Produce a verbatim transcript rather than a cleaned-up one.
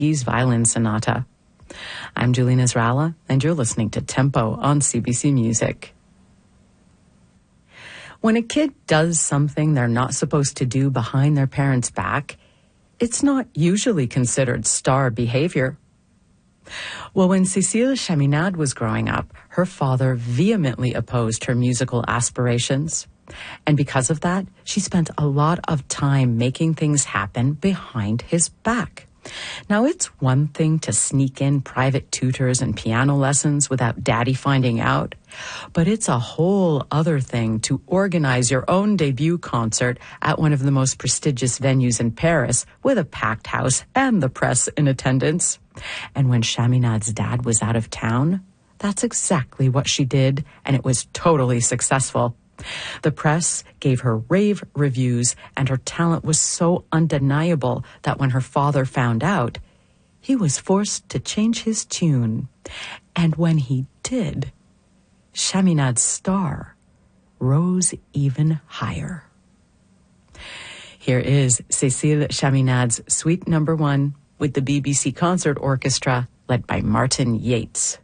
Debussy Violin Sonata. I'm Julie Nasrallah, and you're listening to Tempo on C B C Music. When a kid does something they're not supposed to do behind their parents' back, it's not usually considered star behavior. Well, when Cécile Chaminade was growing up, her father vehemently opposed her musical aspirations. And because of that, she spent a lot of time making things happen behind his back. Now, it's one thing to sneak in private tutors and piano lessons without daddy finding out, but it's a whole other thing to organize your own debut concert at one of the most prestigious venues in Paris with a packed house and the press in attendance. And when Chaminade's dad was out of town, that's exactly what she did, and it was totally successful. The press gave her rave reviews, and her talent was so undeniable that when her father found out, he was forced to change his tune. And when he did, Chaminade's star rose even higher. Here is Cécile Chaminade's Suite Number One with the B B C Concert Orchestra, led by Martin Yates.